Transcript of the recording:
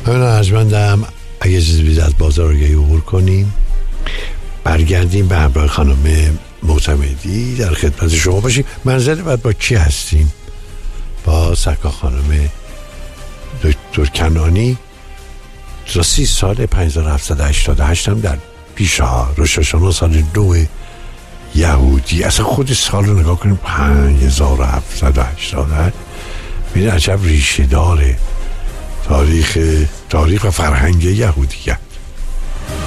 من ارجمندم اگه چیزی بیز از بازارگاهی عبور کنیم، برگردیم به همراه خانم معتمدی در خدمت شما باشیم. منزل بعد با کی هستیم؟ با سرکار خانم دکتر کنانی. 30 سال 5788 هم در پیش ها روشاشانه سال 2 یهودی. اصلا خود سال رو نگاه کنیم 5788. ببین عجب ریشه داره تاریخ و فرهنگ یهودیت.